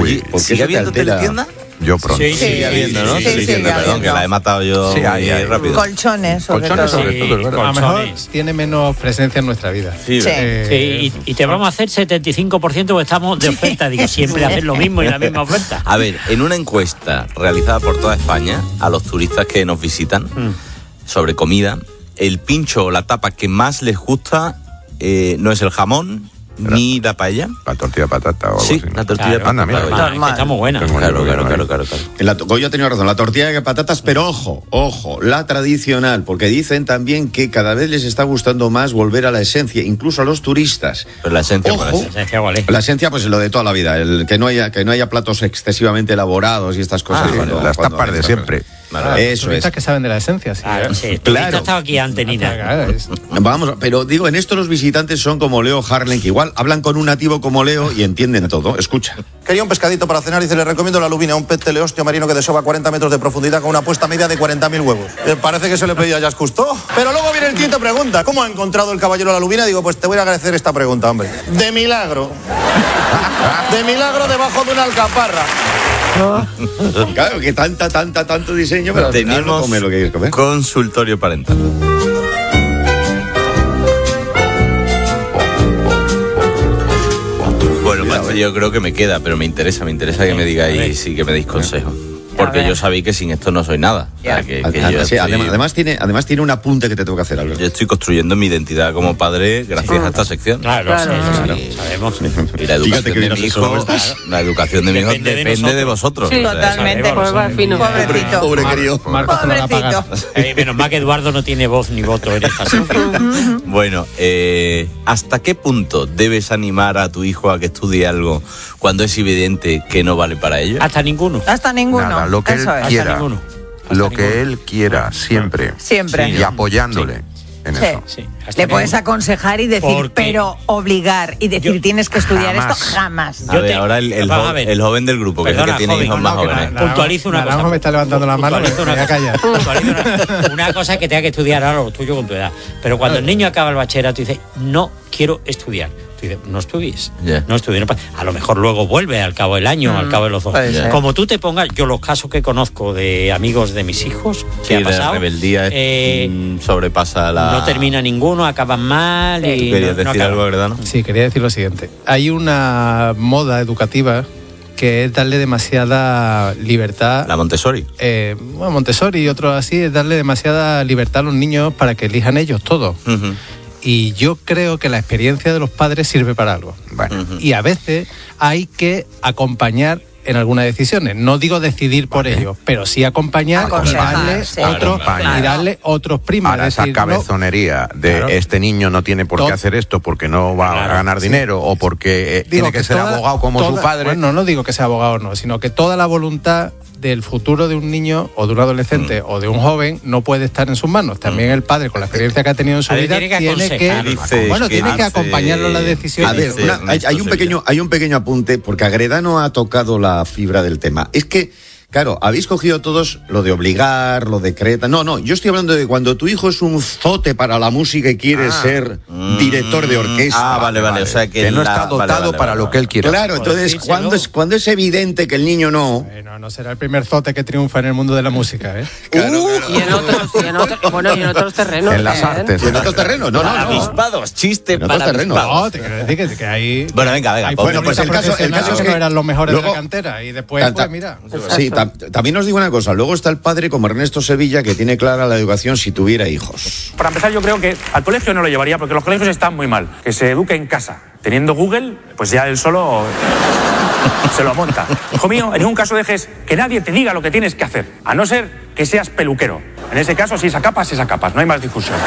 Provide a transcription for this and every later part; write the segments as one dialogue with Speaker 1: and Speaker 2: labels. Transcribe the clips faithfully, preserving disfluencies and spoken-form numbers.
Speaker 1: Oye, ¿sigue habiendo teletienda?
Speaker 2: Yo pronto.
Speaker 1: Sí, sí, sigue habiendo, ¿no?
Speaker 3: Sí, sí,
Speaker 1: Teletienda,
Speaker 3: sigue
Speaker 1: perdón,
Speaker 3: habiendo.
Speaker 1: que la he matado yo
Speaker 2: Sí,
Speaker 1: muy
Speaker 2: hay, hay.
Speaker 1: rápido.
Speaker 3: Colchones, sobre
Speaker 2: Colchones
Speaker 3: todo.
Speaker 2: sobre todo, es verdad.
Speaker 4: A lo mejor
Speaker 5: Colchones.
Speaker 4: tiene menos presencia en nuestra vida.
Speaker 1: Sí,
Speaker 3: Sí.
Speaker 4: Eh,
Speaker 5: Sí, y, y te vamos a hacer setenta y cinco por ciento porque estamos de oferta. Digo, siempre hacer lo mismo y la misma oferta.
Speaker 1: A ver, en una encuesta realizada por toda España a los turistas que nos visitan
Speaker 5: Mm.
Speaker 1: sobre comida, el pincho o la tapa que más les gusta eh, no es el jamón ni la paella.
Speaker 2: La tortilla de patata o algo
Speaker 1: Sí,
Speaker 2: así, ¿no?
Speaker 1: la tortilla de
Speaker 5: Claro,
Speaker 2: Anda, mira,
Speaker 1: patata.
Speaker 5: normal, es que está muy buena.
Speaker 2: Tengo
Speaker 1: Claro,
Speaker 2: yo,
Speaker 1: claro,
Speaker 2: ¿no?
Speaker 1: claro, claro, claro.
Speaker 6: La, Goyo ha tenido razón, la tortilla de patatas, pero ojo, ojo, la tradicional, porque dicen también que cada vez les está gustando más volver a la esencia, incluso a los turistas.
Speaker 1: Pero la esencia
Speaker 6: Ojo.
Speaker 1: parece.
Speaker 5: Esencia, ¿cuál es?
Speaker 6: La esencia, pues lo de toda la vida, el que no haya que no haya platos excesivamente elaborados y estas cosas.
Speaker 1: Ah,
Speaker 6: cuando-
Speaker 2: Las
Speaker 6: cuando-
Speaker 2: tapas de siempre.
Speaker 1: Vale.
Speaker 6: Eso
Speaker 4: turistas
Speaker 6: es.
Speaker 4: que saben de la esencia, sí.
Speaker 5: Claro,
Speaker 4: ¿eh?
Speaker 5: sí, el
Speaker 6: Claro.
Speaker 5: turista estaba aquí antes, Nina.
Speaker 4: Claro, es-
Speaker 6: Vamos, pero digo, en esto los visitantes son como Leo Harlem, que igual hablan con un nativo como Leo y entienden todo. Escucha.
Speaker 7: Quería un pescadito para cenar y se le recomiendo la lubina, un pez teleostio marino que desova cuarenta metros de profundidad con una puesta media de cuarenta mil huevos. Eh, parece que se le pedía a Jacques Cousteau. Pero luego viene el quinto pregunta. ¿Cómo ha encontrado el caballero la lubina? Digo, pues te voy a agradecer esta pregunta, hombre. De milagro. De milagro debajo de una alcaparra.
Speaker 6: Claro, que tanta, tanta, tanto diseño, pero al final no
Speaker 1: Tenemos
Speaker 6: come lo que quieres comer.
Speaker 1: consultorio parental. Bueno, macho, yo creo que me queda, pero me interesa, me interesa que me digáis y que me deis consejos. Porque
Speaker 3: ver.
Speaker 1: yo sabéis que sin esto no soy nada. O sea, que, que
Speaker 6: Ah,
Speaker 1: yo,
Speaker 6: sí,
Speaker 1: estoy,
Speaker 6: además, además tiene, además tiene un apunte que te tengo que hacer, Alberto.
Speaker 1: yo estoy construyendo mi identidad como padre gracias a esta sección.
Speaker 5: Claro,
Speaker 3: Claro,
Speaker 5: sí,
Speaker 3: claro.
Speaker 5: sí, sabemos.
Speaker 1: Y la educación
Speaker 6: Fíjate que
Speaker 1: de
Speaker 6: digas
Speaker 1: mi
Speaker 6: eso,
Speaker 1: hijo,
Speaker 6: ¿no?
Speaker 1: la educación de mi hijo
Speaker 5: Depende de
Speaker 1: depende de vosotros.
Speaker 3: Sí,
Speaker 1: O sea,
Speaker 3: totalmente.
Speaker 5: sabemos,
Speaker 8: Pues va fino.
Speaker 3: Pobrecito.
Speaker 6: Pobre querido.
Speaker 4: Marcos te lo va a pagar.
Speaker 3: Pobrecito.
Speaker 5: Eh, menos mal que Eduardo no tiene voz ni voto en esta sección.
Speaker 1: Bueno, eh, ¿hasta qué punto debes animar a tu hijo a que estudie algo cuando es evidente que no vale para ello?
Speaker 5: Hasta ninguno.
Speaker 3: Hasta ninguno.
Speaker 2: Nada, lo que él
Speaker 3: Eso es.
Speaker 2: quiera.
Speaker 5: Hasta ninguno. Hasta
Speaker 2: Lo que
Speaker 5: ninguno.
Speaker 2: él quiera, siempre.
Speaker 3: Siempre.
Speaker 2: Y apoyándole en
Speaker 3: Sí.
Speaker 2: eso.
Speaker 5: Sí, hasta
Speaker 3: Le puedes
Speaker 5: ninguno.
Speaker 3: aconsejar y decir,
Speaker 5: Porque-
Speaker 3: pero obligar y decir,
Speaker 5: Yo-
Speaker 3: tienes que estudiar
Speaker 2: Jamás.
Speaker 3: esto, jamás.
Speaker 1: A
Speaker 5: Yo
Speaker 1: ver,
Speaker 5: te-
Speaker 1: ahora el, el,
Speaker 5: Vamos
Speaker 1: jo-
Speaker 5: a ver.
Speaker 1: el joven del grupo, que
Speaker 5: Perdona,
Speaker 1: es el que tiene
Speaker 5: joven,
Speaker 1: hijos
Speaker 5: no,
Speaker 1: más
Speaker 5: no, que
Speaker 1: jóvenes.
Speaker 5: na- Puntualizo una
Speaker 4: Naranjo
Speaker 5: cosa.
Speaker 4: me está levantando la mano,
Speaker 5: Puntualizo
Speaker 4: me voy a callar.
Speaker 5: Puntualizo una, una cosa es que tenga que estudiar ahora lo tuyo con tu edad. Pero cuando el niño acaba el bachillerato y dice, no quiero estudiar. Tú dices, no estudies.
Speaker 1: Ya.
Speaker 5: No estudies. no pasa- A lo mejor luego vuelve al cabo del año, al cabo de los dos.
Speaker 3: puede ser.
Speaker 5: Como tú te pongas, yo los casos que conozco de amigos de mis hijos,
Speaker 1: Sí,
Speaker 5: que ha
Speaker 1: la
Speaker 5: pasado,
Speaker 1: rebeldía
Speaker 5: eh,
Speaker 1: mm, sobrepasa la...
Speaker 5: no termina ninguno, acaban mal y
Speaker 1: ¿Querías
Speaker 5: no- no
Speaker 1: decir
Speaker 5: acaban.
Speaker 1: algo, verdad, no?
Speaker 4: Sí, quería decir lo siguiente. Hay una moda educativa que es darle demasiada libertad.
Speaker 1: La Montessori.
Speaker 4: Eh, bueno, Montessori y otros así, es darle demasiada libertad a los niños para que elijan ellos todo.
Speaker 1: Ujú.
Speaker 4: Y yo creo que la experiencia de los padres sirve para algo.
Speaker 2: Bueno,
Speaker 1: Ujú.
Speaker 4: Y a veces hay que acompañar en algunas decisiones. No digo decidir por ellos, pero sí acompañar y
Speaker 3: Aconsejar,
Speaker 4: darle,
Speaker 3: sí.
Speaker 4: otros,
Speaker 2: Acompañar.
Speaker 4: y darle otros primas.
Speaker 2: ahora
Speaker 4: Es
Speaker 2: esa
Speaker 4: decir, no-
Speaker 2: cabezonería de
Speaker 4: Claro.
Speaker 2: este niño no tiene por qué
Speaker 4: Todo-
Speaker 2: hacer esto porque no va
Speaker 5: Claro,
Speaker 2: a ganar
Speaker 4: sí.
Speaker 2: dinero o porque eh,
Speaker 4: Digo
Speaker 2: tiene que, ser
Speaker 4: toda-
Speaker 2: abogado como
Speaker 4: toda-
Speaker 2: su padre.
Speaker 4: Bueno, no digo que sea abogado no, sino que toda la voluntad del futuro de un niño o de un adolescente o de un joven no puede estar en sus manos. También el padre, con la experiencia que ha tenido en su
Speaker 5: A ver,
Speaker 4: vida,
Speaker 5: tiene que
Speaker 4: tiene que,
Speaker 5: aconsejar.
Speaker 1: Dice
Speaker 4: bueno,
Speaker 1: que
Speaker 4: tiene que
Speaker 1: dice-
Speaker 4: acompañarlo en las
Speaker 6: A
Speaker 4: decisiones.
Speaker 6: ver,
Speaker 1: Sí,
Speaker 6: una- hay,
Speaker 1: Ernesto
Speaker 6: hay un
Speaker 1: Sevilla.
Speaker 6: pequeño, hay un pequeño apunte, porque Agredano ha tocado la fibra del tema. Es que, claro, habéis cogido todos lo de obligar, lo de creta. No, no, yo estoy hablando de cuando tu hijo es un zote para la música y quiere ser director de orquesta.
Speaker 1: Ah, vale, vale. O sea que,
Speaker 2: que no
Speaker 1: la-
Speaker 2: está
Speaker 1: vale,
Speaker 2: dotado
Speaker 1: vale,
Speaker 2: para
Speaker 1: vale,
Speaker 2: lo que él quiera.
Speaker 6: Claro, entonces,
Speaker 5: decírselo.
Speaker 6: cuando es, cuando es evidente que el niño no.
Speaker 4: Bueno, no será el primer zote que triunfa en el mundo de la música, ¿eh?
Speaker 8: Y en otros, y en otros, bueno, y en otros terrenos.
Speaker 2: En las
Speaker 8: ¿eh?
Speaker 2: artes.
Speaker 6: Y en otros terrenos, no, no,
Speaker 1: Para
Speaker 6: no.
Speaker 1: avispados, chiste
Speaker 6: En
Speaker 1: para
Speaker 6: otros terrenos.
Speaker 1: avispados.
Speaker 4: No, te quiero decir que, que hay.
Speaker 1: Bueno, venga, venga.
Speaker 4: hay
Speaker 1: pues-
Speaker 6: Bueno, pues el caso- el
Speaker 4: profesionales
Speaker 6: caso es
Speaker 4: que no
Speaker 6: que
Speaker 4: eran los mejores
Speaker 6: luego-
Speaker 4: de la cantera y después,
Speaker 6: Tanta-
Speaker 4: pues mira.
Speaker 6: Sí, tam- también os digo una cosa. Luego está el padre como Ernesto Sevilla, que tiene clara la educación si tuviera hijos.
Speaker 9: Para empezar, yo creo que al colegio no lo llevaría porque los colegios están muy mal. Que se eduque en casa. Teniendo Google, pues ya él solo se lo monta. Hijo mío, en ningún caso dejes que nadie te diga lo que tienes que hacer, a no ser que seas peluquero. En ese caso, si esa capas, esa capas. No hay más discusión.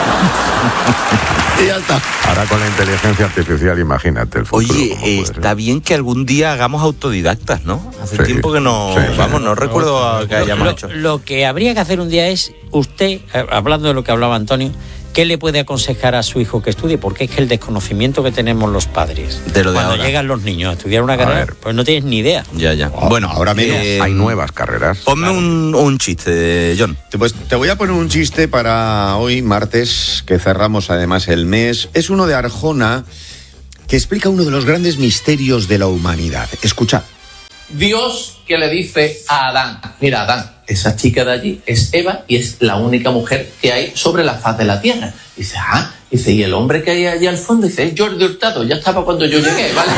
Speaker 6: Y ya está.
Speaker 2: Ahora con la inteligencia artificial, imagínate el futuro.
Speaker 1: Oye,
Speaker 2: cómo puede
Speaker 1: eh,
Speaker 2: ser.
Speaker 1: está bien que algún día hagamos autodidactas, ¿no? Hace
Speaker 2: Sí.
Speaker 1: tiempo que no...
Speaker 2: Sí, sí.
Speaker 1: Vamos, no recuerdo a- que hayamos
Speaker 5: Lo,
Speaker 1: hecho.
Speaker 5: lo que habría que hacer un día es, usted, eh, hablando de lo que hablaba Antonio, ¿qué le puede aconsejar a su hijo que estudie? Porque es que el desconocimiento que tenemos los padres,
Speaker 1: De lo de
Speaker 5: cuando
Speaker 1: ahora.
Speaker 5: llegan los niños a estudiar una carrera,
Speaker 2: ver.
Speaker 5: pues no tienes ni idea.
Speaker 1: Ya, ya.
Speaker 6: Ah,
Speaker 1: Bueno,
Speaker 6: ahora menos.
Speaker 1: eh,
Speaker 2: Hay nuevas carreras.
Speaker 1: Ponme un, un chiste, John.
Speaker 6: Pues te voy a poner un chiste para hoy, martes, que cerramos además el mes. Es uno de Arjona que explica uno de los grandes misterios de la humanidad. Escuchad.
Speaker 10: Dios que le dice a Adán, mira Adán, esa chica de allí es Eva y es la única mujer que hay sobre la faz de la tierra. Dice, ah, dice, y el hombre que hay allí al fondo, dice, es Jordi Hurtado, ya estaba cuando yo llegué, ¿vale?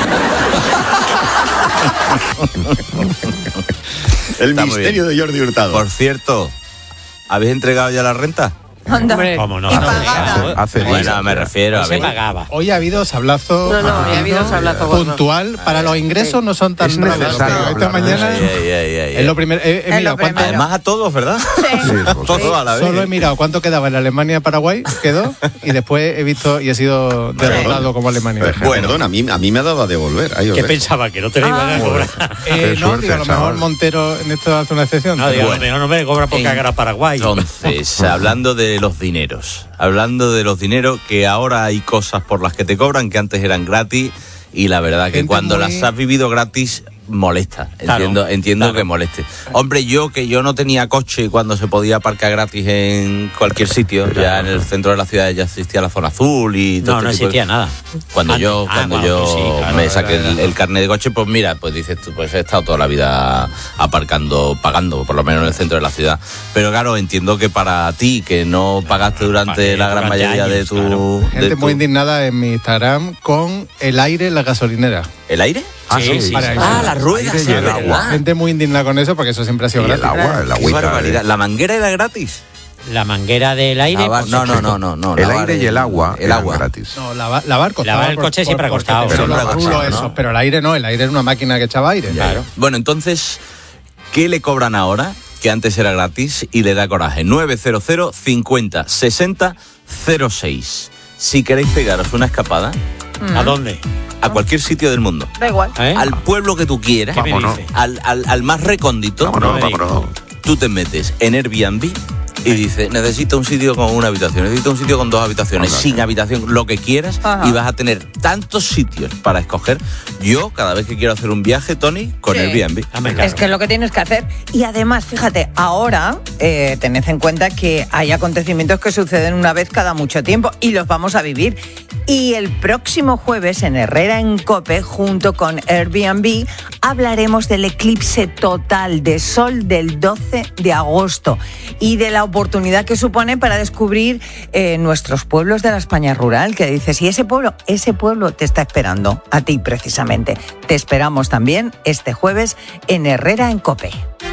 Speaker 6: El
Speaker 1: Está muy
Speaker 6: misterio
Speaker 1: bien.
Speaker 6: de Jordi Hurtado.
Speaker 1: Por cierto, ¿habéis entregado ya la renta?
Speaker 3: Anda.
Speaker 8: Hombre,
Speaker 5: ¿Cómo no?
Speaker 3: Y
Speaker 5: No,
Speaker 3: pagada.
Speaker 5: no,
Speaker 2: Hace
Speaker 1: Bueno,
Speaker 2: días.
Speaker 1: me refiero a
Speaker 5: se
Speaker 1: ver.
Speaker 5: pagaba.
Speaker 4: Hoy ha habido sablazo
Speaker 8: No, no, hoy ha habido sablazo gordo.
Speaker 4: puntual. Para los ingresos no son tan
Speaker 2: Es
Speaker 4: raros,
Speaker 2: necesario
Speaker 4: pero esta
Speaker 2: hablar de
Speaker 4: mañana
Speaker 1: Ay, ay, ay, ay,
Speaker 4: es lo primero. He, he
Speaker 3: Es lo
Speaker 4: mirado cuánto-
Speaker 3: primero.
Speaker 1: Además a todos, ¿verdad?
Speaker 3: Sí.
Speaker 2: Sí, pues,
Speaker 1: Todo a la vez.
Speaker 4: Solo he mirado cuánto quedaba en Alemania-Paraguay, quedó, y después he visto y he sido derrotado como Alemania.
Speaker 6: Bueno, perdón, a mí, a mí me ha dado a devolver. Ahí os
Speaker 5: ¿Qué
Speaker 6: ves.
Speaker 5: pensaba? ¿Que no te lo iban a
Speaker 3: Ah.
Speaker 5: cobrar?
Speaker 4: Eh,
Speaker 2: Qué
Speaker 4: no,
Speaker 2: suerte,
Speaker 4: digo, a lo mejor
Speaker 2: chaval.
Speaker 4: Montero en esto hace una excepción.
Speaker 5: No, digo, a lo
Speaker 1: Bueno.
Speaker 5: mejor no me cobra por
Speaker 1: En-
Speaker 5: cagar a Paraguay.
Speaker 1: Entonces, hablando de los dineros, hablando de los dineros, que ahora hay cosas por las que te cobran que antes eran gratis y la verdad que
Speaker 4: Gente
Speaker 1: cuando
Speaker 4: muy-
Speaker 1: las has vivido gratis molesta.
Speaker 5: Claro,
Speaker 1: Entiendo, entiendo
Speaker 5: claro.
Speaker 1: que moleste. Hombre, yo que yo no tenía coche cuando se podía aparcar gratis en cualquier sitio, ya en el centro de la ciudad ya existía la zona azul y todo
Speaker 5: No,
Speaker 1: este
Speaker 5: no
Speaker 1: tipo de-
Speaker 5: existía nada.
Speaker 1: Cuando
Speaker 5: Antes.
Speaker 1: yo,
Speaker 5: Ah,
Speaker 1: cuando
Speaker 5: bueno,
Speaker 1: yo
Speaker 5: pues sí, claro,
Speaker 1: me
Speaker 5: era-
Speaker 1: saqué el, el carnet de coche, pues mira, pues dices tú, pues he estado toda la vida aparcando, pagando, por lo menos en el centro de la ciudad. Pero claro, entiendo que para ti, que no pagaste durante
Speaker 5: pagué
Speaker 1: la gran
Speaker 5: durante
Speaker 1: mayoría de
Speaker 5: años,
Speaker 1: tu...
Speaker 5: claro.
Speaker 1: de
Speaker 4: Gente
Speaker 1: tu-
Speaker 4: muy indignada en mi Instagram con el aire en la gasolinera.
Speaker 1: ¿El aire?
Speaker 2: Ah,
Speaker 5: Sí,
Speaker 2: sí,
Speaker 5: sí,
Speaker 4: Para
Speaker 5: sí.
Speaker 4: eso.
Speaker 1: Ah, las ruedas.
Speaker 2: Aire y
Speaker 1: sí,
Speaker 2: el
Speaker 1: ¿verdad?
Speaker 2: agua.
Speaker 4: Gente muy indignada con eso porque eso siempre ha sido
Speaker 2: Y el
Speaker 4: gratis.
Speaker 2: agua, el
Speaker 1: Qué
Speaker 2: agüita.
Speaker 1: barbaridad.
Speaker 2: eh.
Speaker 1: ¿La manguera era gratis?
Speaker 5: La manguera del aire.
Speaker 1: Ah, va-
Speaker 5: pues,
Speaker 1: no, no, no, no, no.
Speaker 2: El
Speaker 1: lavar
Speaker 2: aire y el agua
Speaker 1: El
Speaker 2: eran
Speaker 1: agua.
Speaker 2: gratis.
Speaker 4: No, lava- lavar costaba.
Speaker 5: Lavar el
Speaker 4: por-
Speaker 5: coche
Speaker 4: por-
Speaker 5: siempre ha
Speaker 4: porque
Speaker 5: costado,
Speaker 4: te-
Speaker 2: pero
Speaker 4: los
Speaker 2: lavar
Speaker 4: rulos
Speaker 2: costaba,
Speaker 4: esos,
Speaker 1: ¿no?
Speaker 4: pero el aire no, el aire era una máquina que echaba aire.
Speaker 1: Claro. Bueno, entonces, ¿qué le cobran ahora? Que antes era gratis y le da coraje. nueve cero cero cincuenta sesenta cero seis. Si queréis pegaros una escapada
Speaker 5: ¿A dónde?
Speaker 1: a cualquier sitio del mundo,
Speaker 3: Da igual.
Speaker 5: ¿Eh?
Speaker 1: al pueblo que tú quieras,
Speaker 5: ¿Qué me
Speaker 2: Vámonos.
Speaker 5: dice?
Speaker 1: al, al, al más recóndito,
Speaker 2: Vámonos,
Speaker 5: No me
Speaker 2: vámonos.
Speaker 1: tú te metes en Airbnb y dices, necesito un sitio con una habitación, necesito un sitio con dos habitaciones,
Speaker 2: Anda.
Speaker 1: sin habitación, lo que quieras,
Speaker 3: Ajá.
Speaker 1: y vas a tener tantos sitios para escoger. Yo, cada vez que quiero hacer un viaje, Tony, con
Speaker 3: Sí.
Speaker 1: Airbnb.
Speaker 5: Ah, me claro.
Speaker 3: Es que es lo que tienes que hacer. Y además, fíjate, ahora eh, tened en cuenta que hay acontecimientos que suceden una vez cada mucho tiempo y los vamos a vivir. Y el próximo jueves en Herrera en Cope, junto con Airbnb, hablaremos del eclipse total de sol del doce de agosto y de la oportunidad que supone para descubrir eh, nuestros pueblos de la España rural, que dices, y ese pueblo, ese pueblo te está esperando, a ti precisamente. Te esperamos también este jueves en Herrera en Cope.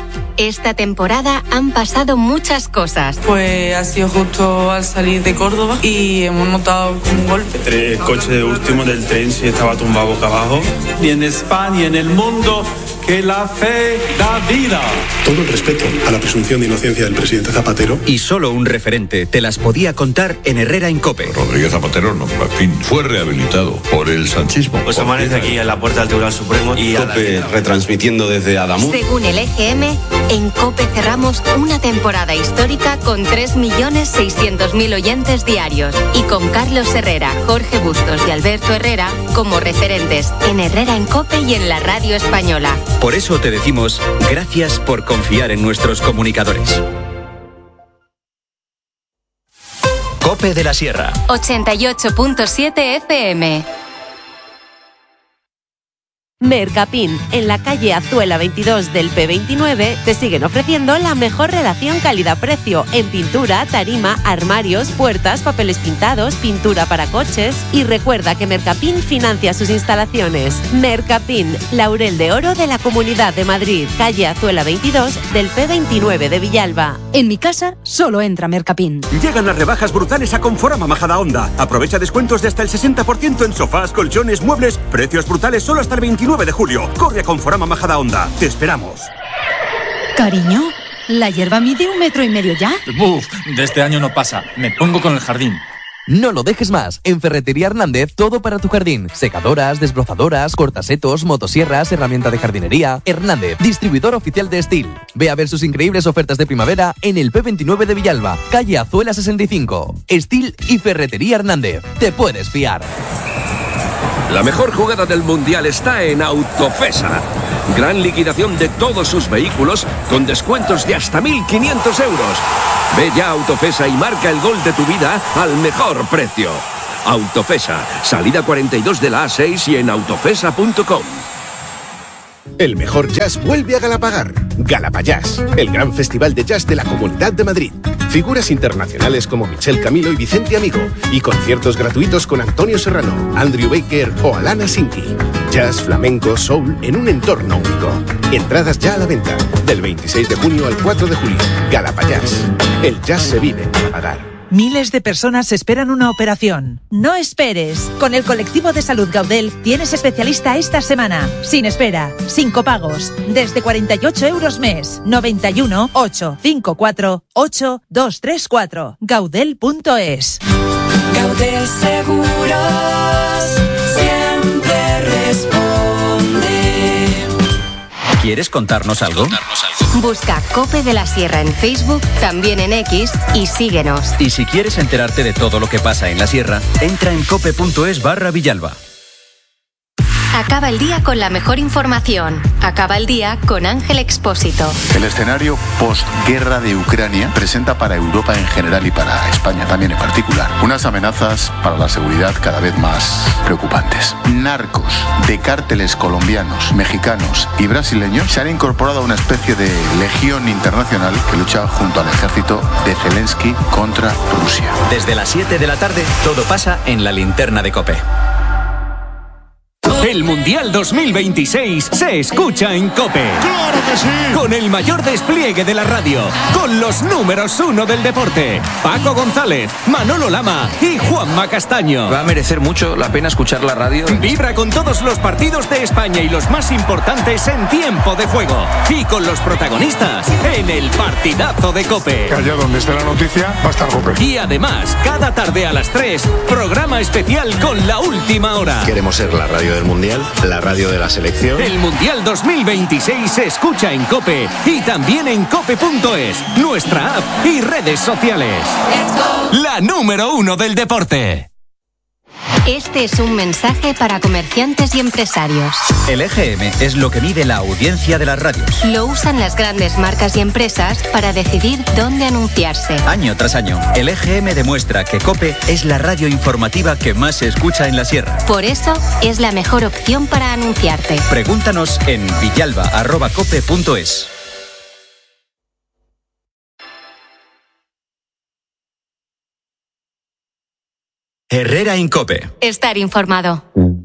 Speaker 11: Esta temporada han pasado muchas cosas.
Speaker 12: Pues ha sido justo al salir de Córdoba y hemos notado como un golpe.
Speaker 13: El coche último del tren sí estaba tumbado boca abajo.
Speaker 14: Y en España y en el mundo, que la fe da vida.
Speaker 15: Todo el respeto a la presunción de inocencia del presidente Zapatero.
Speaker 16: Y solo un referente te las podía contar en Herrera en Cope.
Speaker 17: Rodríguez Zapatero, no, en fin, fue rehabilitado por el sanchismo.
Speaker 18: Pues amanece aquí en la puerta del Tribunal Supremo y
Speaker 19: Cope retransmitiendo desde Adamuz.
Speaker 11: Según el E G M, en Cope cerramos una temporada histórica con tres millones seiscientos mil oyentes diarios y con Carlos Herrera, Jorge Bustos y Alberto Herrera como referentes en Herrera en Cope y en la radio española.
Speaker 16: Por eso te decimos gracias por confiar en nuestros comunicadores. Cope de la Sierra.
Speaker 11: ochenta y ocho punto siete F M.
Speaker 20: Mercapin, en la calle Azuela veintidós del P veintinueve, te siguen ofreciendo la mejor relación calidad-precio en pintura, tarima, armarios, puertas, papeles pintados, pintura para coches. Y recuerda que Mercapin financia sus instalaciones. Mercapin, Laurel de Oro de la Comunidad de Madrid, calle Azuela veintidós del P veintinueve de Villalba.
Speaker 21: En mi casa solo entra Mercapin.
Speaker 22: Llegan las rebajas brutales a Conforama Majadahonda. Aprovecha descuentos de hasta el sesenta por ciento en sofás, colchones, muebles. Precios brutales solo hasta el veintinueve de julio. Corre a Conforama Majadahonda. Te esperamos.
Speaker 21: Cariño, ¿la hierba mide un metro y medio ya?
Speaker 23: Buf, de este año no pasa. Me pongo con el jardín.
Speaker 24: No lo dejes más. En Ferretería Hernández, todo para tu jardín. Secadoras, desbrozadoras, cortasetos, motosierras, herramienta de jardinería. Hernández, distribuidor oficial de Steel. Ve a ver sus increíbles ofertas de primavera en el P veintinueve de Villalba, calle Azuela sesenta y cinco. Steel y Ferretería Hernández. Te puedes fiar.
Speaker 25: La mejor jugada del Mundial está en Autofesa. Gran liquidación de todos sus vehículos con descuentos de hasta mil quinientos euros. Ve ya a Autofesa y marca el gol de tu vida al mejor precio. Autofesa, salida cuarenta y dos de la A seis y en autofesa punto com.
Speaker 6: El mejor jazz vuelve a Galapagar. Galapajazz, el gran festival de jazz de la Comunidad de Madrid. Figuras internacionales como Michel Camilo y Vicente Amigo. Y conciertos gratuitos con Antonio Serrano, Andrew Baker o Alana Sinki. Jazz, flamenco, soul en un entorno único. Entradas ya a la venta. Del veintiséis de junio al cuatro de julio. Galapajazz. El jazz se vive en Galapagar.
Speaker 7: Miles de personas esperan una operación. No esperes. Con el colectivo de salud Gaudel tienes especialista esta semana. Sin espera, sin copagos. Desde cuarenta y ocho euros mes. noventa y uno, ochocientos cincuenta y cuatro, ocho dos tres cuatro. Gaudel punto es.
Speaker 8: Gaudel Seguros siempre responde.
Speaker 16: ¿Quieres contarnos algo?
Speaker 11: Busca COPE de la Sierra en Facebook, también en X, y síguenos.
Speaker 16: Y si quieres enterarte de todo lo que pasa en la Sierra, entra en cope punto es barra Villalba.
Speaker 11: Acaba el día con la mejor información. Acaba el día con Ángel Expósito.
Speaker 9: El escenario postguerra de Ucrania presenta para Europa en general y para España también en particular unas amenazas para la seguridad cada vez más preocupantes. Narcos de cárteles colombianos, mexicanos y brasileños se han incorporado a una especie de legión internacional que lucha junto al ejército de Zelensky contra Rusia.
Speaker 16: Desde las siete de la tarde, todo pasa en la linterna de COPE.
Speaker 10: El Mundial dos mil veintiséis se escucha en COPE.
Speaker 26: ¡Claro que sí!
Speaker 10: Con el mayor despliegue de la radio, con los números uno del deporte, Paco González, Manolo Lama y Juanma Castaño.
Speaker 27: Va a merecer mucho la pena escuchar la radio.
Speaker 10: Vibra con todos los partidos de España y los más importantes en tiempo de juego. Y con los protagonistas en el partidazo de COPE.
Speaker 26: Allá donde esté la noticia va a estar COPE.
Speaker 10: Y además, cada tarde a las tres, programa especial con la última hora.
Speaker 19: Queremos ser la radio del Mundial, la radio de la selección.
Speaker 10: El Mundial dos mil veintiséis se escucha en COPE y también en cope punto es, nuestra app y redes sociales. La número uno del deporte.
Speaker 11: Este es un mensaje para comerciantes y empresarios.
Speaker 16: El E G M es lo que mide la audiencia de las radios.
Speaker 11: Lo usan las grandes marcas y empresas para decidir dónde anunciarse.
Speaker 16: Año tras año, el E G M demuestra que COPE es la radio informativa que más se escucha en la Sierra.
Speaker 11: Por eso, es la mejor opción para anunciarte.
Speaker 16: Pregúntanos en villalba arroba cope punto es. Herrera en COPE.
Speaker 11: Estar informado.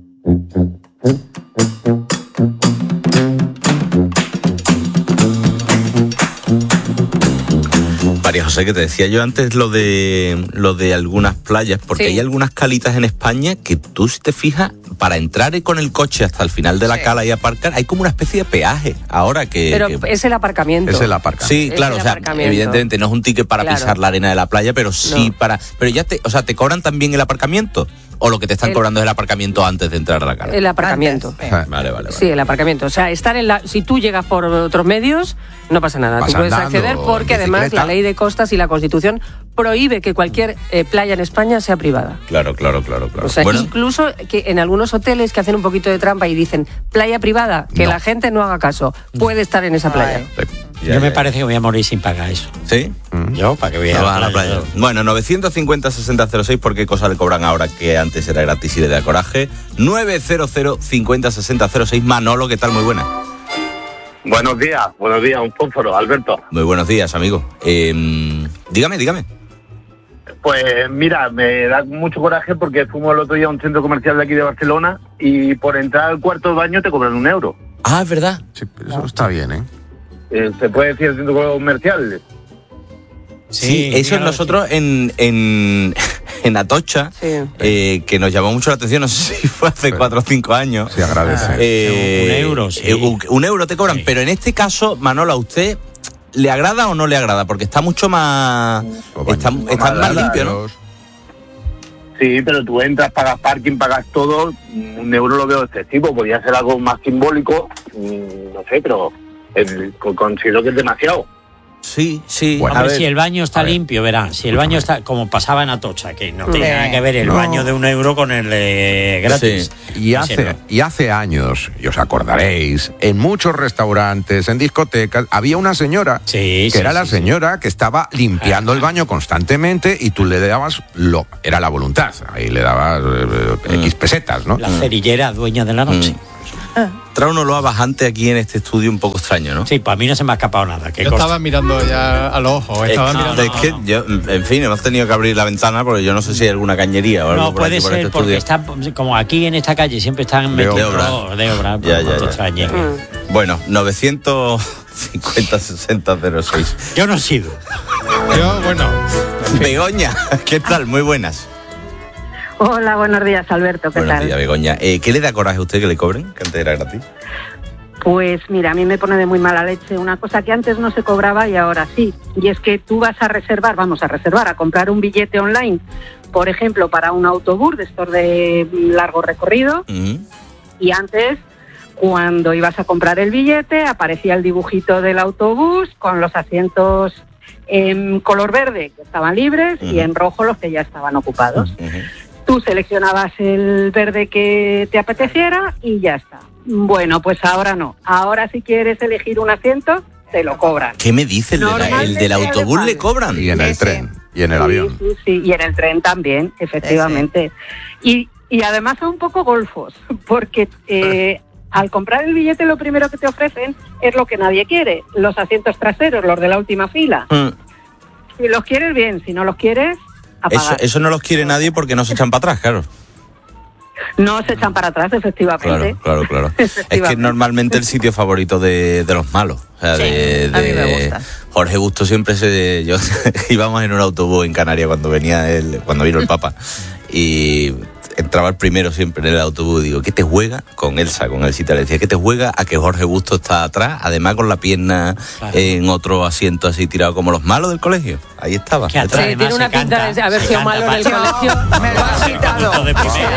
Speaker 1: María José, que te decía yo antes lo de lo de algunas playas, porque sí. Hay algunas calitas en España que tú, si te fijas, para entrar con el coche hasta el final de la sí. cala y aparcar, hay como una especie de peaje ahora que...
Speaker 28: Pero
Speaker 1: que,
Speaker 28: es el aparcamiento.
Speaker 2: Es el aparcamiento.
Speaker 1: Sí, claro, o sea, evidentemente no es un ticket para claro. pisar la arena de la playa, pero sí no. para... Pero ya te, o sea, ¿te cobran también el aparcamiento? ¿O lo que te están el, cobrando es el aparcamiento antes de entrar a la cala?
Speaker 28: El aparcamiento.
Speaker 1: Antes, vale, vale, vale.
Speaker 28: Sí, el aparcamiento. O sea, estar en la... Si tú llegas por otros medios, no pasa nada. Vas tú puedes andando, acceder porque además la ley de costas y la Constitución prohíbe que cualquier eh, playa en España sea privada.
Speaker 1: Claro, claro, claro, claro.
Speaker 28: O sea, bueno. Incluso que en algunos hoteles que hacen un poquito de trampa y dicen playa privada, que no. la gente no haga caso, puede estar en esa playa.
Speaker 5: Ay. Ya, Yo ya, me ya. parece que voy a morir sin pagar eso.
Speaker 1: ¿Sí?
Speaker 5: Yo, ¿para qué voy a,
Speaker 1: no, a la playa? playa? Bueno, novecientos cincuenta, sesenta cero seis, ¿por qué cosa le cobran ahora que antes era gratis y le da coraje? novecientos cincuenta, sesenta cero seis. Manolo, ¿qué tal? Muy buena.
Speaker 29: Buenos días, buenos días, un fósforo, Alberto.
Speaker 1: Muy buenos días, amigo. Eh, dígame, dígame.
Speaker 29: Pues mira, me da mucho coraje porque fuimos el otro día a un centro comercial de aquí de Barcelona y por entrar al cuarto de baño te cobran un euro.
Speaker 1: Ah, es verdad.
Speaker 2: Sí, eso está bien, ¿eh?
Speaker 29: eh ¿Se puede decir el centro comercial?
Speaker 1: Sí, sí, eso es nosotros en, en, en Atocha, sí. eh, que nos llamó mucho la atención, no sé si fue hace cuatro o cinco años.
Speaker 2: Se agradece.
Speaker 1: Eh,
Speaker 5: un euro, sí.
Speaker 1: Eh, un, un euro te cobran, sí. Pero en este caso, Manolo, ¿a usted le agrada o no le agrada? Porque está mucho más... Está, está más limpio, ¿no?
Speaker 29: Sí, pero tú entras, pagas parking, pagas todo, un euro lo veo excesivo, podría ser algo más simbólico, no sé, pero el, considero que es demasiado.
Speaker 1: Sí, sí.
Speaker 5: Bueno, a ver, si el baño está limpio, verás, si el baño está, como pasaba en Atocha, que no tiene nada que ver el no. baño de un euro con el de gratis.
Speaker 2: Sí. Y, hace, y hace años, y os acordaréis, en muchos restaurantes, en discotecas, había una señora,
Speaker 5: sí,
Speaker 2: que
Speaker 5: sí,
Speaker 2: era
Speaker 5: sí,
Speaker 2: la
Speaker 5: sí.
Speaker 2: señora que estaba limpiando ah, el baño constantemente y tú le dabas, lo era la voluntad, ahí le dabas eh, mm. X pesetas, ¿no?
Speaker 5: La cerillera dueña de la noche. Mm.
Speaker 1: Trae un olor a bajante aquí en este estudio un poco extraño, ¿no?
Speaker 5: Sí, para mí no se me ha escapado nada.
Speaker 3: Yo cosa? estaba mirando ya a los ojos. Estaba
Speaker 1: es,
Speaker 3: mirando...
Speaker 1: es que yo, en fin, hemos tenido que abrir la ventana porque yo no sé si hay alguna cañería o algo.
Speaker 5: No,
Speaker 1: por
Speaker 5: puede
Speaker 1: aquí, por
Speaker 5: ser
Speaker 1: este
Speaker 5: porque
Speaker 1: estudio.
Speaker 5: están, como aquí en esta calle siempre están
Speaker 1: de
Speaker 5: metidos
Speaker 1: obra.
Speaker 5: de obra.
Speaker 1: Ya, ya,
Speaker 5: te
Speaker 1: ya.
Speaker 5: extrañe.
Speaker 1: Mm. Bueno, novecientos cincuenta sesenta cero seis.
Speaker 5: Yo no he sido.
Speaker 3: Yo, bueno.
Speaker 1: Begoña, ¿qué tal? Muy buenas.
Speaker 4: Hola, buenos días, Alberto, ¿qué
Speaker 1: Buenos
Speaker 4: tal?
Speaker 1: días, Begoña. Eh, ¿Qué le da coraje a usted que le cobren? Que antes era gratis.
Speaker 4: Pues mira, a mí me pone de muy mala leche una cosa que antes no se cobraba y ahora sí. Y es que tú vas a reservar, vamos a reservar, a comprar un billete online, por ejemplo, para un autobús de estos de largo recorrido.
Speaker 1: Uh-huh.
Speaker 4: Y antes, cuando ibas a comprar el billete, aparecía el dibujito del autobús con los asientos en color verde que estaban libres uh-huh. y en rojo los que ya estaban ocupados.
Speaker 1: Uh-huh.
Speaker 4: Tú seleccionabas el verde que te apeteciera y ya está. Bueno, pues ahora no. Ahora si quieres elegir un asiento, te lo cobran.
Speaker 1: ¿Qué me dice? ¿El, de la, el del autobús le cobran?
Speaker 2: Y en el tren, y en el
Speaker 4: sí,
Speaker 2: avión.
Speaker 4: Sí, sí, y en el tren también, efectivamente. Y, y además son un poco golfos, porque eh, al comprar el billete lo primero que te ofrecen es lo que nadie quiere, los asientos traseros, los de la última fila.
Speaker 1: Mm.
Speaker 4: Si los quieres, bien, si no los quieres...
Speaker 1: Eso, eso no los quiere nadie porque no se echan para atrás, claro.
Speaker 4: No se echan para atrás, efectivamente.
Speaker 1: Claro, claro, claro. Es que es normalmente el sitio favorito de, de los malos. O sea,
Speaker 4: sí,
Speaker 1: de, de,
Speaker 4: a mí me gusta.
Speaker 1: Jorge Busto siempre se... Yo, íbamos en un autobús en Canarias cuando venía el, cuando vino el Papa. Y entraba el primero siempre en el autobús. Digo, ¿qué te juega? Con Elsa, con Elsita. Le decía, ¿qué te juega a que Jorge Busto está atrás? Además con la pierna claro. en otro asiento así tirado como los malos del colegio. Ahí estaba.
Speaker 28: Sí, tiene una pinta de haber sido malo en el colegio. Me lo has quitado.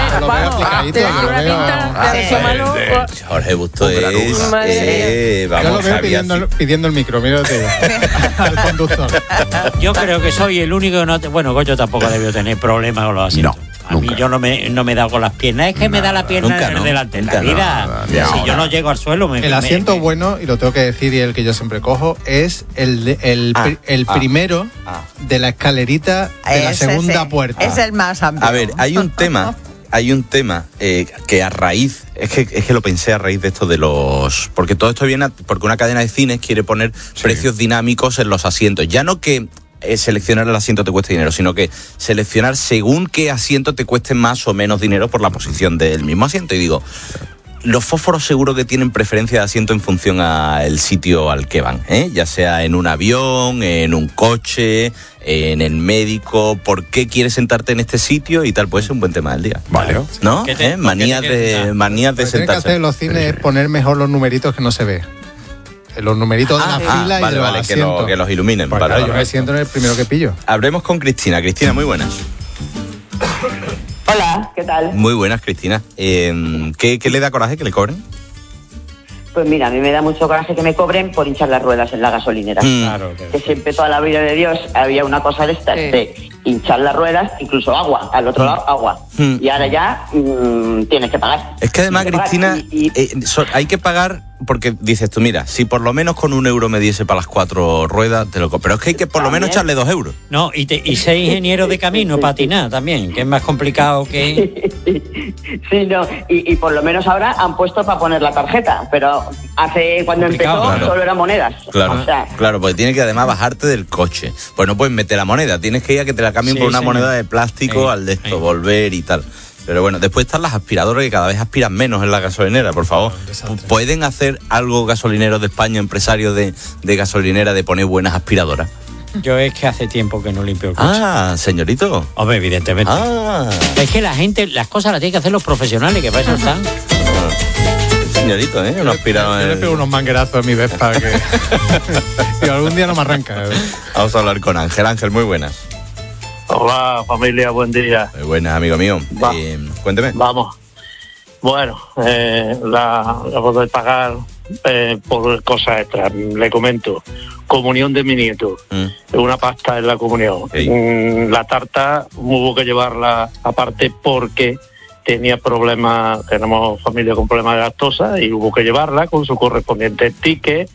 Speaker 1: Jorge Busto es... Eh, vamos,
Speaker 3: yo lo veo pidiendo, pidiendo el micro, mírate al conductor.
Speaker 5: Yo creo que soy el único que no... Te, bueno, Goyo tampoco debió tener problemas con los asientos. No. A
Speaker 2: Nunca.
Speaker 5: mí yo no me, no me he dado con las piernas, es que no, me da la pierna nunca, no, delante. Nunca, la vida, no, no, si yo no llego al suelo, me
Speaker 3: El asiento
Speaker 5: me,
Speaker 3: bueno, y lo tengo que decir, y el que yo siempre cojo, es el, de, el, ah, el ah, primero ah. de la escalerita de la segunda
Speaker 12: ese,
Speaker 3: puerta.
Speaker 12: Es el más amplio.
Speaker 1: A ver, hay un tema, hay un tema eh, que a raíz, es que, es que lo pensé a raíz de esto de los... Porque todo esto viene a, porque una cadena de cines quiere poner sí. precios dinámicos en los asientos. Ya no que... seleccionar el asiento te cueste dinero, sino que seleccionar según qué asiento te cueste más o menos dinero por la posición del mismo asiento. Y digo, los fósforos seguro que tienen preferencia de asiento en función al sitio al que van, ¿eh? Ya sea en un avión, en un coche, en el médico. ¿Por qué quieres sentarte en este sitio? Y tal, puede ser un buen tema del día.
Speaker 2: Vale.
Speaker 1: ¿No? ¿Eh? Manías de, manías de sentarse.
Speaker 3: Lo que tienen que hacer en los cines es poner mejor los numeritos que no se ve. Los numeritos ah, de la
Speaker 1: ah,
Speaker 3: fila
Speaker 1: vale,
Speaker 3: y de los
Speaker 1: vale,
Speaker 3: asientos.
Speaker 1: Que, lo, que los iluminen.
Speaker 3: Pues
Speaker 1: vale,
Speaker 3: claro,
Speaker 1: vale,
Speaker 3: yo me siento en el primero que pillo.
Speaker 1: Hablemos con Cristina. Cristina, muy buenas.
Speaker 13: Hola, ¿qué tal?
Speaker 1: Muy buenas, Cristina. Eh, ¿qué, ¿Qué le da coraje que le cobren?
Speaker 13: Pues mira, a mí me da mucho coraje que me cobren por hinchar las ruedas en la gasolinera.
Speaker 1: Mm. Claro,
Speaker 13: que, que siempre toda la vida de Dios había una cosa de estas, sí. de hinchar las ruedas, incluso agua, al otro mm. lado agua. Mm. Y ahora ya mmm, tienes que pagar.
Speaker 1: Es que además, Cristina, y, y... Eh, so, hay que pagar porque dices tú, mira, si por lo menos con un euro me diese para las cuatro ruedas, te lo compro. Pero es que hay que por lo menos echarle dos euros.
Speaker 5: No, y, te, y ser ingeniero de camino, patinar también, que es más complicado que...
Speaker 13: Sí, no, y, y por lo menos ahora han puesto para poner la tarjeta, pero hace cuando complicado, empezó claro. solo eran monedas.
Speaker 1: Claro, o sea, claro, porque tienes que además bajarte del coche. Pues no puedes meter la moneda, tienes que ir a que te la cambien sí, por una señor. moneda de plástico sí, al de esto, sí. volver y tal. Pero bueno, después están las aspiradoras que cada vez aspiran menos en la gasolinera, por favor. ¿Pueden hacer algo gasolineros de España, empresarios de, de gasolinera, de poner buenas aspiradoras?
Speaker 5: Yo es que hace tiempo que no limpio el coche.
Speaker 1: Ah, señorito.
Speaker 5: Hombre, evidentemente.
Speaker 1: Ah.
Speaker 5: Es que la gente, las cosas las tienen que hacer los profesionales, que para eso están.
Speaker 1: Señorito, ¿eh? Uno aspirado
Speaker 3: yo le pego unos manguerazos a mi vez para que... y algún día no me arranca. ¿eh?
Speaker 1: Vamos a hablar con Ángel. Ángel, muy buenas.
Speaker 14: Hola, familia, buen día.
Speaker 1: Muy buenas, amigo mío. Va. Eh, cuénteme.
Speaker 14: Vamos. Bueno, eh, la, la poder pagar eh, por cosas extras. Le comento. Comunión de mi nieto. Mm. Una pasta en la comunión. Okay. Mm, la tarta hubo que llevarla aparte porque tenía problemas, tenemos familia con problemas de lactosa y hubo que llevarla con su correspondiente ticket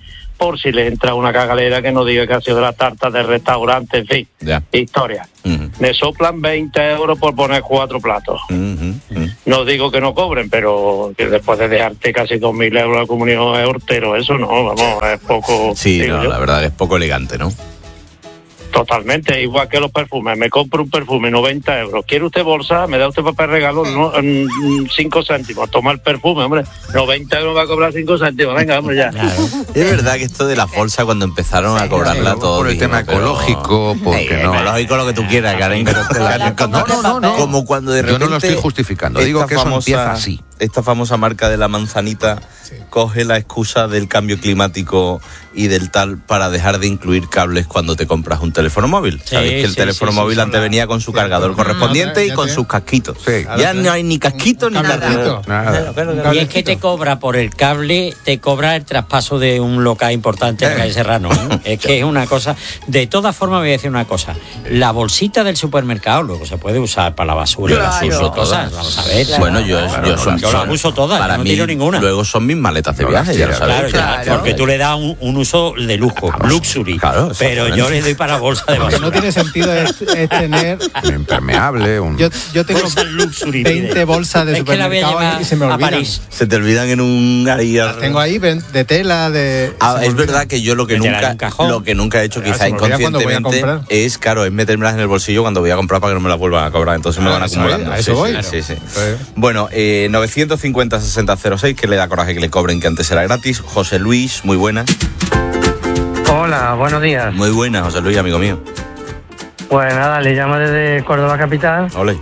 Speaker 14: por si le entra una cagalera que no diga que ha sido de las tartas del restaurante, en fin,
Speaker 1: ya.
Speaker 14: Historia.
Speaker 1: Uh-huh.
Speaker 14: Me soplan veinte euros por poner cuatro platos.
Speaker 1: Uh-huh. Uh-huh.
Speaker 14: No digo que no cobren, pero que después de dejarte casi dos mil euros la comunión es hortero, eso no, vamos, es poco...
Speaker 1: Sí, no, la verdad es poco elegante, ¿no?
Speaker 14: Totalmente, igual que los perfumes. Me compro un perfume, noventa euros. ¿Quiere usted bolsa? Me da usted papel regalo, no, cinco céntimos. Toma el perfume, hombre. noventa euros va a cobrar cinco céntimos. Venga, hombre, ya.
Speaker 1: Claro. Es verdad que esto de la bolsa, cuando empezaron a cobrarla todo...
Speaker 2: Por el tema ecológico, porque
Speaker 1: eh,
Speaker 2: no...
Speaker 1: Ecológico lo que tú quieras, Karen.
Speaker 2: No, no, no, no.
Speaker 1: Como cuando de repente...
Speaker 2: Yo no lo estoy justificando, digo que eso empieza así.
Speaker 1: Esta famosa marca de la manzanita sí. coge la excusa del cambio climático y del tal para dejar de incluir cables cuando te compras un teléfono móvil. Sí, Sabéis que el sí, teléfono sí, móvil sí, antes la... venía con su cargador sí, correspondiente no, y con te... sus casquitos. Sí, ya no hay ni casquito ni nada.
Speaker 5: nada. nada. Y es que te cobra por el cable, te cobra el traspaso de un local importante en eh. calle Serrano. ¿eh? Es que es una cosa... De todas formas voy a decir una cosa. La bolsita del supermercado luego se puede usar para la basura, claro. las uso cosas. Vamos a ver.
Speaker 1: Claro. Bueno, yo,
Speaker 5: claro,
Speaker 1: yo, son,
Speaker 5: yo las uso todas,
Speaker 1: para
Speaker 5: no
Speaker 1: mí,
Speaker 5: tiro ninguna.
Speaker 1: Luego son mis maletas de viaje, ya lo sabes.
Speaker 5: Claro, claro, porque tú le das un, un uso de lujo, claro, luxury, claro, pero yo le doy para bolsa de basura.
Speaker 3: Lo que no tiene sentido es, es tener...
Speaker 2: Un impermeable, un...
Speaker 3: Yo, yo tengo luxury, veinte bolsas de es supermercado que y se me olvidan.
Speaker 1: Se te olvidan en un... Ahí,
Speaker 3: Las tengo ahí de tela, de...
Speaker 1: Ah, es verdad que yo lo que nunca lo que nunca he hecho, quizá inconscientemente, es, claro, es metérmelas en el bolsillo cuando voy a comprar para que no me las vuelvan a cobrar, entonces me van acumulando.
Speaker 3: A eso voy.
Speaker 1: Sí, sí. Bueno, eh, novecientos cincuenta sesenta cero seis, que le da coraje que le cobren, que antes era gratis. José Luis, muy buena.
Speaker 12: Hola, buenos días.
Speaker 1: Muy buena, José Luis, amigo mío.
Speaker 12: Pues nada, le llamo desde Córdoba capital.
Speaker 1: Ole.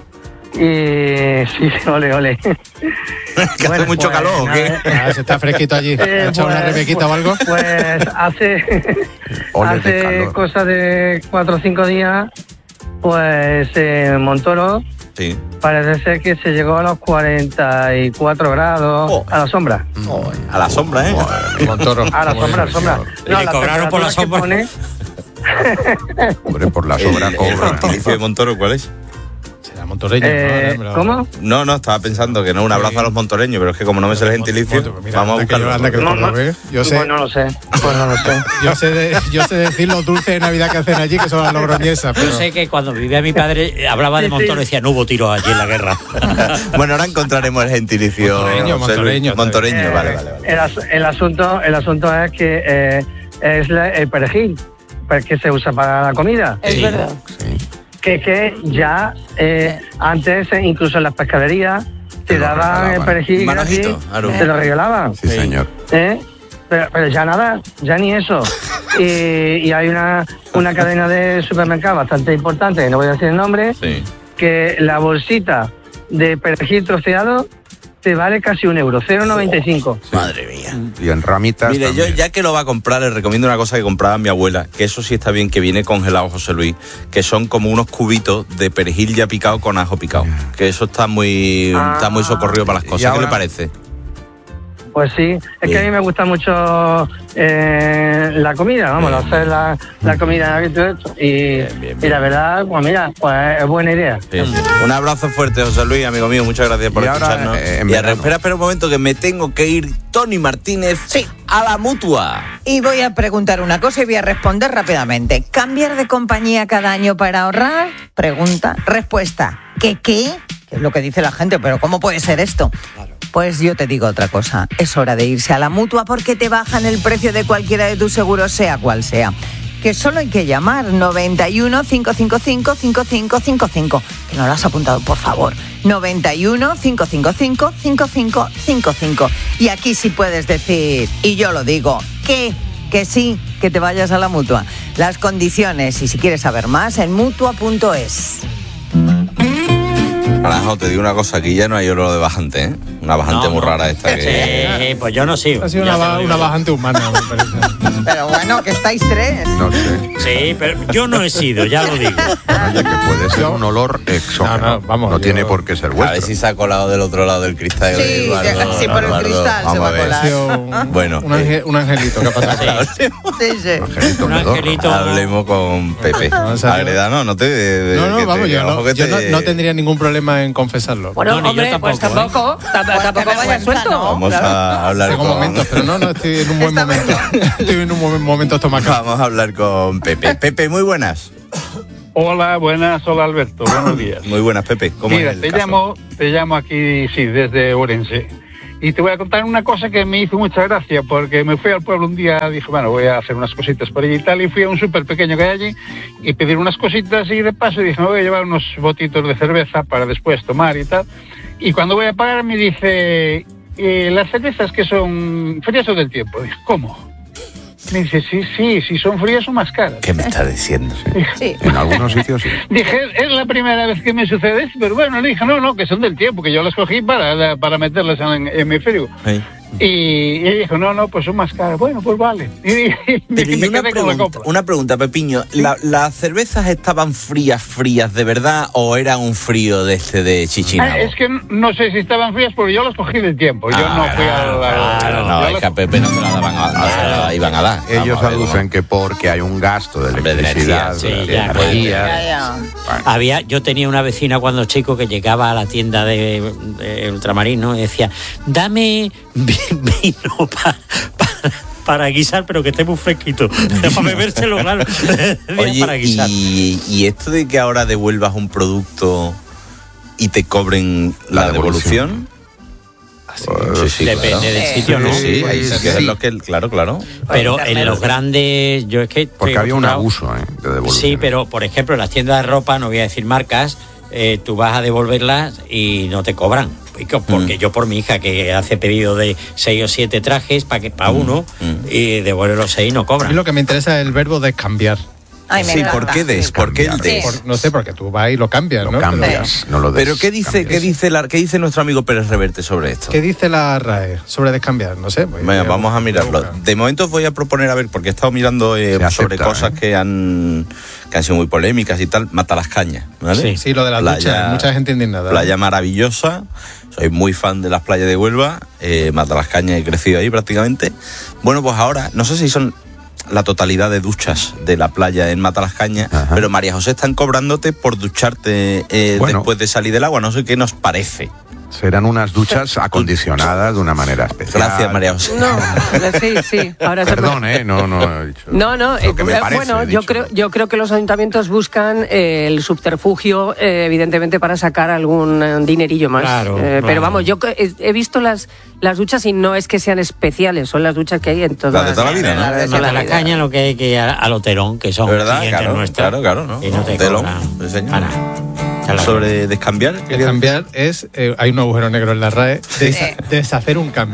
Speaker 12: Y sí, ole, ole.
Speaker 1: ¿Que bueno, hace mucho pues, calor o qué?
Speaker 3: Ah, ¿se está fresquito allí? ¿Ha eh, echado pues, una rebequita o algo?
Speaker 12: Pues hace, hace cosa de cuatro o cinco días, pues en eh, Montoro,
Speaker 1: sí.
Speaker 12: Parece ser que se llegó a los cuarenta y cuatro grados, oh. a la sombra.
Speaker 1: Oh, a la sombra, ¿eh?
Speaker 12: Oh, Montoro. A la sombra, a la sombra.
Speaker 5: No, ¿y la cobraron por la sombra?
Speaker 12: Pone...
Speaker 2: Hombre, por la sombra
Speaker 1: el, el gentilicio de Montoro, ¿cuál es?
Speaker 3: Será montoreño.
Speaker 12: Eh,
Speaker 3: ¿no?
Speaker 12: ¿Cómo?
Speaker 1: No, no, estaba pensando que no, un abrazo a los montoreños, pero es que como no me sé el gentilicio, Monto, mira, vamos a buscarlo.
Speaker 3: Anda que yo, anda que no, no, yo sé.
Speaker 12: Pues no lo sé, pues no lo sé.
Speaker 3: yo, sé de, yo sé decir los dulces de Navidad que hacen allí, que son las logroñesas. Pero...
Speaker 5: Yo sé que cuando vivía mi padre, hablaba de sí, Montoro y decía, no hubo tiros allí en la guerra.
Speaker 1: Bueno, ahora encontraremos el gentilicio.
Speaker 3: Montoreño, montoreño.
Speaker 1: Montoreño,
Speaker 12: eh,
Speaker 1: vale, vale. vale.
Speaker 12: El, el, asunto, el asunto es que eh, es la, el perejil, que se usa para la comida.
Speaker 28: Es sí. verdad.
Speaker 12: Sí. Que, que ya eh, antes, incluso en las pescaderías, te daban el perejil gratis, claro. Te lo regalaban.
Speaker 2: Sí, señor.
Speaker 12: ¿Eh? Pero, pero ya nada, ya ni eso. Y, y hay una, una cadena de supermercados bastante importante, que no voy a decir el nombre,
Speaker 1: sí.
Speaker 12: que la bolsita de perejil troceado te vale casi un euro, cero coma noventa y cinco.
Speaker 1: Sí. Madre mía.
Speaker 2: Y en ramitas.
Speaker 1: Mire,
Speaker 2: también.
Speaker 1: Yo ya que lo va a comprar, le recomiendo una cosa que compraba mi abuela, que eso sí está bien, que viene congelado, José Luis, que son como unos cubitos de perejil ya picado con ajo picado. Que eso está muy, ah, está muy socorrido para las cosas. Ahora, ¿qué le parece?
Speaker 12: Pues sí, es bien. Que a mí me gusta mucho eh, la comida, vamos, bien. hacer la, la comida y todo esto. Y, bien, bien, bien. y la verdad, pues mira, pues es buena idea.
Speaker 1: Bien. Un abrazo fuerte, José Luis, amigo mío, muchas gracias por y escucharnos. Ahora, eh, y a, espera, espera un momento que me tengo que ir, Tony Martínez,
Speaker 15: sí.
Speaker 1: a la Mutua.
Speaker 15: Y voy a preguntar una cosa y voy a responder rápidamente. ¿Cambiar de compañía cada año para ahorrar? Pregunta. Respuesta. ¿Qué qué? Que es lo que dice la gente, pero ¿cómo puede ser esto? Claro. Pues yo te digo otra cosa, es hora de irse a la Mutua porque te bajan el precio de cualquiera de tus seguros, sea cual sea. Que solo hay que llamar noventa y uno, cinco cinco cinco, cinco cinco cinco cinco. Que no lo has apuntado, por favor. noventa y uno, cinco cinco cinco, cinco cinco cinco cinco. Y aquí sí puedes decir, y yo lo digo, que, que sí, que te vayas a la Mutua. Las condiciones, y si quieres saber más, en mutua punto es.
Speaker 1: Carajo, te digo una cosa, aquí ya no hay oro de bajante, ¿eh? Una bajante no, muy rara esta que...
Speaker 5: Sí, pues yo no sigo.
Speaker 3: Ha sido una, ba- una bajante humana, me parece.
Speaker 15: Pero bueno, que estáis tres.
Speaker 2: No sé.
Speaker 5: Sí, pero yo no he sido, ya lo digo.
Speaker 2: Oye, que puede ser un olor exógeno. No, no, vamos, no yo... tiene por qué ser vuestro.
Speaker 1: A ver si se ha colado del otro lado del cristal.
Speaker 15: Sí, Eduardo, sí, por el Eduardo, cristal se va a colar.
Speaker 3: Un,
Speaker 1: bueno.
Speaker 3: Un, ángel, un angelito, ¿qué ha pasado?
Speaker 15: Sí, sí.
Speaker 2: Un angelito.
Speaker 5: Un angelito.
Speaker 1: Hablemos con Pepe. No, Agredano, no te... De,
Speaker 3: no, no, vamos,
Speaker 1: te,
Speaker 3: yo, no,
Speaker 1: yo
Speaker 3: te... no, no tendría ningún problema en confesarlo.
Speaker 28: Bueno,
Speaker 5: no,
Speaker 28: hombre,
Speaker 5: tampoco,
Speaker 28: pues tampoco.
Speaker 15: ¿eh? Tampoco
Speaker 28: tampoco vaya suelto.
Speaker 15: ¿no?
Speaker 1: Vamos
Speaker 15: Claro.
Speaker 1: a hablar
Speaker 3: Tengo
Speaker 1: con...
Speaker 3: momentos, pero no, no, estoy en un buen momento. Estoy en un buen momento estomacal.
Speaker 1: Vamos a hablar con Pepe. Pepe, muy buenas.
Speaker 6: Hola, buenas, hola Alberto, buenos días.
Speaker 1: Muy buenas, Pepe. ¿Cómo
Speaker 6: Mira,
Speaker 1: es el
Speaker 6: te
Speaker 1: caso?
Speaker 6: llamo, te llamo aquí, sí, desde Orense. Y te voy a contar una cosa que me hizo mucha gracia, porque me fui al pueblo un día, dije, bueno, voy a hacer unas cositas por allí y tal, y fui a un súper pequeño que hay allí, y pedir unas cositas, y de paso dije, me voy a llevar unos botitos de cerveza para después tomar y tal. Y cuando voy a pagar me dice, eh, las cervezas que son frías o del tiempo. Dije, ¿cómo? Me dice, sí, sí, si son frías son más caras.
Speaker 1: ¿Qué me está diciendo?
Speaker 15: Sí.
Speaker 2: En algunos sitios sí.
Speaker 6: Dije, es la primera vez que me sucede esto, pero bueno, le dije, no, no, que son del tiempo, que yo las cogí para, para meterlas en, en mi frigo.
Speaker 1: Sí.
Speaker 6: Y, y ella dijo, no, no, pues son más caras. Bueno, pues vale. Y, y me,
Speaker 1: Pero y
Speaker 6: me
Speaker 1: una
Speaker 6: quedé con la
Speaker 1: pregunta,
Speaker 6: compra.
Speaker 1: una pregunta, Pepiño. ¿La- ¿Las cervezas estaban frías, frías de verdad o era un frío de este de Chichinabo?
Speaker 6: Ah, es que no sé si estaban frías porque yo las cogí del tiempo. Yo
Speaker 1: Ah,
Speaker 6: no fui a la...
Speaker 1: Claro, no, es que a Pepe no se la daban a, no se la iban a dar.
Speaker 2: Ellos
Speaker 1: Vamos a ver,
Speaker 2: aducen que porque hay un gasto de
Speaker 1: Hombre, de
Speaker 2: electricidad,
Speaker 1: energía,
Speaker 2: de
Speaker 1: sí, ya,
Speaker 2: energía.
Speaker 15: Ya, ya.
Speaker 5: Había, yo tenía una vecina cuando chico que llegaba a la tienda de, de Ultramarino y decía, dame vi- vino pa- para, para guisar, pero que esté muy fresquito. Para bebérselo, claro.
Speaker 1: Oye,
Speaker 5: para guisar.
Speaker 1: y, y esto de que ahora devuelvas un producto y te cobren la,
Speaker 2: La
Speaker 1: devolución.
Speaker 2: Pues,
Speaker 1: Sí, sí,
Speaker 5: Depende
Speaker 1: claro.
Speaker 5: del sitio, ¿no?
Speaker 1: Sí, ahí sí que es lo que, claro, claro.
Speaker 5: Pero en los grandes, yo es que...
Speaker 2: Porque
Speaker 5: estoy
Speaker 2: había un
Speaker 5: acostumbrado-
Speaker 2: abuso, ¿eh? De devolución.
Speaker 5: Sí, pero por ejemplo, en las tiendas de ropa, no voy a decir marcas, eh, tú vas a devolverlas y no te cobran. Y que- Porque
Speaker 1: Mm.
Speaker 5: yo por mi hija que hace pedido de seis o siete trajes para que para uno
Speaker 1: Mm.
Speaker 5: y devuelve los seis y no
Speaker 3: A mí
Speaker 5: cobran.
Speaker 3: lo que me interesa es el verbo descambiar.
Speaker 15: Ay, me
Speaker 1: Sí,
Speaker 15: encanta.
Speaker 1: ¿por qué des? ¿Por qué el des?
Speaker 3: Por- no sé, porque tú vas y lo cambias,
Speaker 2: Lo
Speaker 3: ¿no? Pero-
Speaker 2: cambias, no lo des.
Speaker 1: Pero ¿qué dice, qué dice la, qué dice nuestro amigo Pérez Reverte sobre esto?
Speaker 3: ¿Qué dice la R A E sobre descambiar? No sé. Pues,
Speaker 1: Venga,
Speaker 3: ya-
Speaker 1: vamos a mirarlo.
Speaker 3: buscar.
Speaker 1: De momento os voy a proponer, a ver, porque he estado mirando eh,
Speaker 2: Se
Speaker 1: sobre
Speaker 2: acepta,
Speaker 1: cosas
Speaker 2: ¿eh?
Speaker 1: que han que han sido muy polémicas y tal. Mata las cañas, ¿vale?
Speaker 5: Sí.
Speaker 3: Sí, lo de las
Speaker 1: Playa-
Speaker 3: duchas, mucha gente indignada.
Speaker 1: Playa maravillosa. Soy muy fan de las playas de Huelva. Eh, Mata las cañas, he crecido ahí prácticamente. Bueno, pues ahora, no sé si son la totalidad de duchas de la playa en Mata las Cañas,
Speaker 2: Ajá.
Speaker 1: pero María José están cobrándote por ducharte eh,
Speaker 2: Bueno.
Speaker 1: después de salir del agua. No sé qué nos parece.
Speaker 2: Serán unas duchas acondicionadas de una manera especial.
Speaker 1: Gracias, María José.
Speaker 28: No, sí, sí. Ahora se
Speaker 2: Perdón, ¿eh? No, no he dicho.
Speaker 28: No, no,
Speaker 2: Lo que me
Speaker 28: eh,
Speaker 2: parece,
Speaker 28: bueno,
Speaker 2: he
Speaker 28: yo
Speaker 2: dicho.
Speaker 28: creo, yo creo que los ayuntamientos buscan eh, el subterfugio, eh, evidentemente, para sacar algún eh, dinerillo más.
Speaker 5: Claro,
Speaker 28: Eh,
Speaker 5: claro.
Speaker 28: Pero vamos, yo que- he, he visto las, las duchas y no es que sean especiales, son las duchas que hay en todas.
Speaker 1: Las de toda la vida, ¿no?
Speaker 28: Las de toda
Speaker 5: Mata
Speaker 28: la
Speaker 5: la
Speaker 28: vida.
Speaker 5: caña lo que hay que ir a- al Oterón, que son
Speaker 1: ¿Verdad?
Speaker 5: clientes
Speaker 1: Claro,
Speaker 5: nuestros.
Speaker 1: claro, claro, ¿no?
Speaker 5: Y no te
Speaker 1: Telón,
Speaker 5: cobran.
Speaker 1: sí, señor.
Speaker 5: Para. Chala.
Speaker 1: Sobre descambiar.
Speaker 3: Descambiar es, eh, hay un agujero negro en la R A E, des- deshacer un cambio.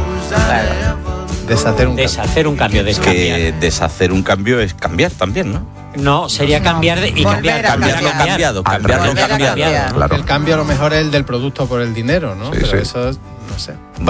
Speaker 3: Deshacer un cambio.
Speaker 5: Deshacer un cambio,
Speaker 1: Es
Speaker 5: descambiar.
Speaker 1: que deshacer un cambio es cambiar también, ¿no?
Speaker 5: No, sería cambiar de, y
Speaker 15: Volver
Speaker 5: cambiar,
Speaker 15: a
Speaker 5: cambiar,
Speaker 1: Cambiar lo
Speaker 5: cambiar.
Speaker 1: cambiado,
Speaker 2: Al
Speaker 1: cambiar lo
Speaker 2: revés.
Speaker 15: Volver a
Speaker 1: cambiado.
Speaker 15: cambiar.
Speaker 2: Claro.
Speaker 3: El cambio a lo mejor es el del producto por el dinero, ¿no?
Speaker 2: Sí,
Speaker 3: Pero
Speaker 2: sí.
Speaker 3: eso, es- no sé.